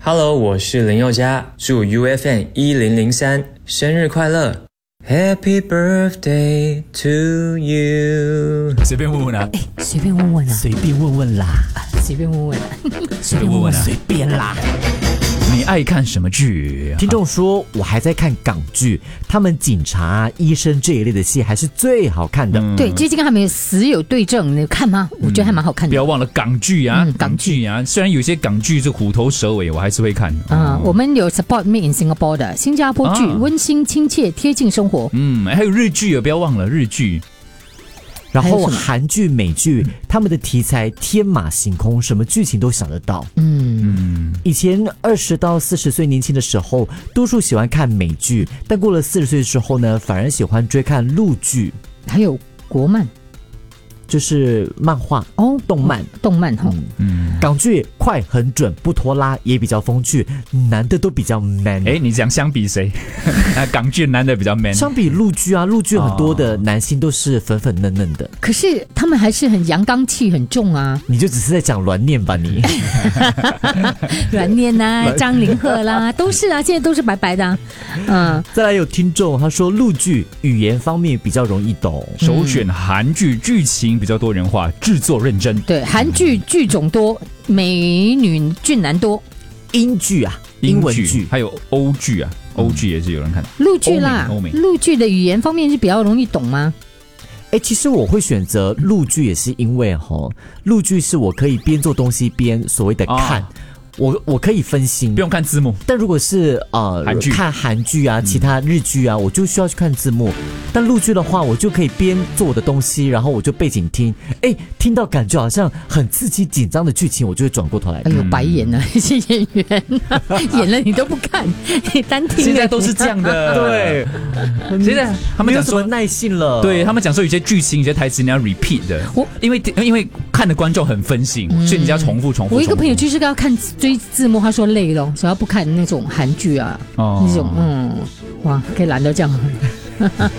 Hello， 我是林宥嘉，祝 UFM 1003生日快乐 ，Happy Birthday to you。 随便问问啊， 随便问问啊， 随便问问啦， 随便问问啊， 随便问问啊， 随便啦。 你爱看什么剧？ 听众说我还在看港剧，他们警察、医生这一类的戏还是最好看的。 对，最近还没有死有对证，你有看吗？我觉得还蛮好看的。 不要忘了港剧啊，港剧啊，虽然有些港剧是虎头蛇尾，我还是会看。 我们有 Support Made in Singapore 的新加坡剧，温馨亲切贴近生活。 还有日剧啊，不要忘了日剧。 然后韩剧、美剧，他们的题材天马行空，什么剧情都想得到。以前20到40岁年轻的时候，多数喜欢看美剧，但过了40岁之后呢，反而喜欢追看陆剧， 还有国漫， 就是漫画动漫哈。 港剧快很准，不拖拉，也比较风趣，男的都比较 man。 你讲相比谁？港剧男的比较 man， 相比陆剧啊，陆剧很多的男性都是粉粉嫩嫩的， 可是他们还是很阳刚气很重啊。 你就只是在讲软念吧你？ 软念啊，张凌赫啦，都是啊，现在都是白白的再来有听众他说，陆剧语言方面比较容易懂， 首选韩剧，剧情比较多元化，制作认真。 对，韩剧剧种多，美女俊男多。 英剧啊，英文剧， 还有欧剧啊，欧剧也是有人看。 陆剧啦，陆剧的语言方面是比较容易懂吗？ 其实我会选择陆剧，也是因为陆剧是我可以边做东西边所谓的看。我可以分心， 不用看字幕。 但如果是看韩剧啊、其他日剧啊，我就需要去看字幕。但陆剧的话，我就可以边做我的东西，然后我就背景听，听到感觉好像很刺激、紧张的剧情，我就会转过头来。 白眼了，这些演员演了你都不看，你单听。 现在都是这样的， 对。 现在他们讲说没有什么耐性了， 对他们讲说有些剧情、有些台词你要 repeat 的，因为看的观众很分心，所以你要重复。 我一个朋友就是要看追字幕，他说累了，所以他不看那种韩剧啊，那种哇，可以懒得这样。